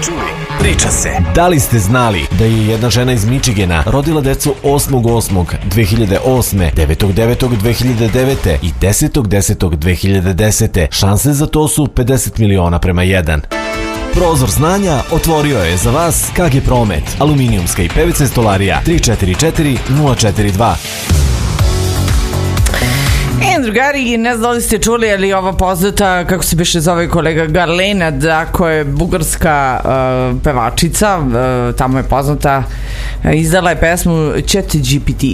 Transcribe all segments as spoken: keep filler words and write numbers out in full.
čuli, priča se. Da li ste znali da je jedna žena iz Michigana rodila decu osmog osmog dve hiljade osme, devetog devetog dve hiljade devete i desetog desetog dve hiljade desete? Šanse za to su pedeset miliona prema jedan. Prozor znanja otvorio je za vas K G Promet, aluminijumska i P V C stolarija tri četiri četiri nula četiri dva. E, drugari, ne znam da li ste čuli, ali ova poznata, kako se biše zove kolega, Garlena, dakle je bugarska uh, pevačica, uh, tamo je poznata, uh, izdala je pesmu Chat G P T.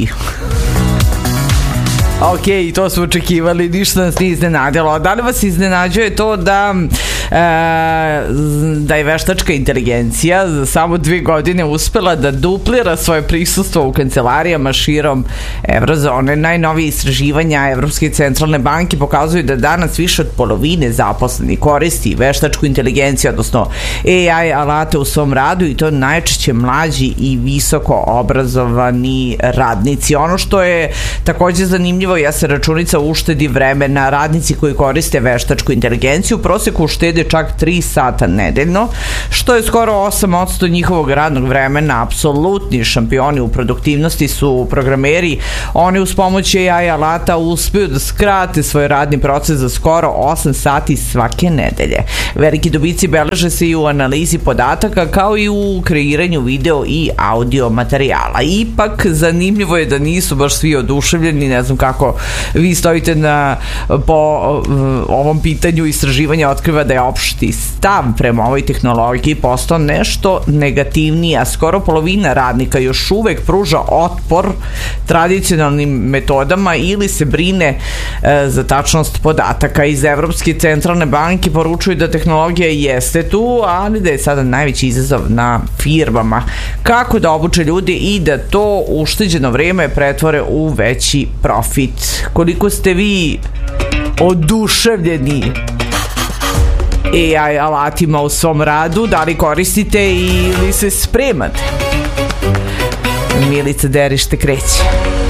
Ok, to smo očekivali, ništa nas nije iznenadilo. Da li vas iznenađuje to da e, da je veštačka inteligencija za samo dve godine uspela da duplira svoje prisustvo u kancelarijama širom Evrozone? Najnovije istraživanja Evropske centralne banke pokazuju da danas više od polovine zaposlenih koristi veštačku inteligenciju, odnosno A I alate u svom radu, i to najčešće mlađi i visoko obrazovani radnici. Ono što je takođe zanimljivo jeste računica uštedi vremena. Radnici koji koriste veštačku inteligenciju u proseku uštede čak tri sata nedeljno, što je skoro osam posto njihovog radnog vremena. Apsolutni šampioni u produktivnosti su programeri. Oni uz pomoć A I alata uspeju da skrate svoj radni proces za skoro osam sati svake nedelje. Veliki dobici beleže se i u analizi podataka, kao i u kreiranju video i audio materijala. Ipak, zanimljivo je da nisu baš svi oduševljeni. Ne znam kako vi stojite na, po ovom pitanju. Istraživanja otkriva da je opšti stav prema ovoj tehnologiji postao nešto negativniji, a skoro polovina radnika još uvek pruža otpor tradicionalnim metodama ili se brine e, za tačnost podataka. Iz Evropske centralne banke poručuju da tehnologija jeste tu, ali da je sada najveći izazov na firmama. Kako da obuče ljude i da to ušteđeno vreme pretvore u veći profit? Koliko ste vi oduševljeni A I alatima u svom radu? Da li koristite ili se spremate? Milica Derište kreće.